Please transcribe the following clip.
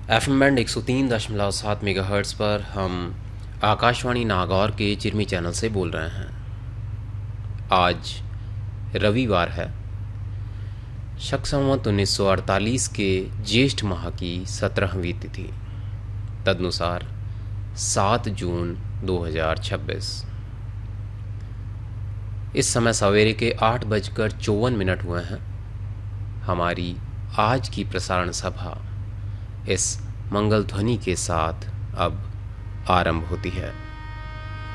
FM band 103.7 megahertz पर हम आकाशवाणी नागौर के चिरमी चैनल से बोल रहे हैं। आज रविवार है। शक संवत 1948 के ज्येष्ठ माह की 17वीं तिथि, तदनुसार 7 जून 2026। इस समय सवेरे के 8:54 हुए हैं। हमारी आज की प्रसारण सभा इस मंगल ध्वनि के साथ अब आरंभ होती है।